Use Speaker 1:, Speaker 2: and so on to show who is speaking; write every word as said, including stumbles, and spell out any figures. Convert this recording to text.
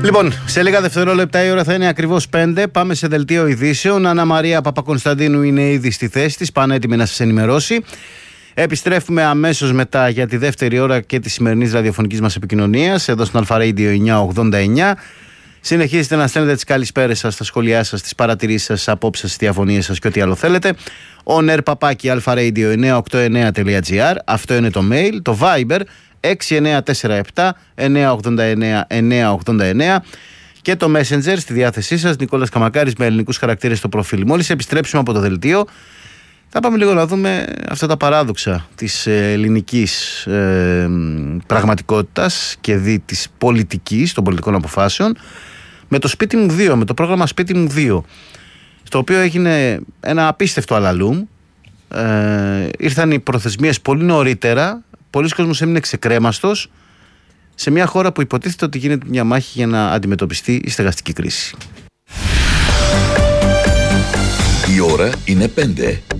Speaker 1: Λοιπόν, σε λίγα δευτερόλεπτα η ώρα θα είναι ακριβώς πέντε. Πάμε σε δελτίο ειδήσεων. Αννα Μαρία Παπακωνσταντίνου είναι ήδη στη θέση της, πανέτοιμη να σας ενημερώσει. Επιστρέφουμε αμέσως μετά για τη δεύτερη ώρα και τη σημερινής ραδιοφωνικής μας επικοινωνίας εδώ στον Αλφα Radio εννιακόσια ογδόντα εννιά. Συνεχίζετε να στέλνετε τις καλησπέρες σας, τα σχόλιά σας, τις παρατηρήσεις σας, απόψεις σας, τις διαφωνίες σας και ό,τι άλλο θέλετε. on air παπάκι alfaradio εννιακόσια ογδόντα εννιά τελεία gr. Αυτό είναι το mail. Το Viber έξι εννιά τέσσερα επτά εννιακόσια ογδόντα εννιά εννιακόσια ογδόντα εννιά. Και το Messenger στη διάθεσή σας, Νικόλας Καμακάρης με ελληνικούς χαρακτήρες στο προφίλ. Μόλις επιστρέψουμε από το δελτίο, θα πάμε λίγο να δούμε αυτά τα παράδοξα της ελληνικής ε, πραγματικότητας και δι της πολιτικής, των πολιτικών αποφάσεων, με το Σπίτι μου δύο, με το πρόγραμμα Σπίτι μου δύο, στο οποίο έγινε ένα απίστευτο αλαλούμ. Ε, ήρθαν οι προθεσμίες πολύ νωρίτερα, πολλοί κόσμος έμεινε ξεκρέμαστος σε μια χώρα που υποτίθεται ότι γίνεται μια μάχη για να αντιμετωπιστεί η στεγαστική κρίση.
Speaker 2: Η ώρα είναι πέντε.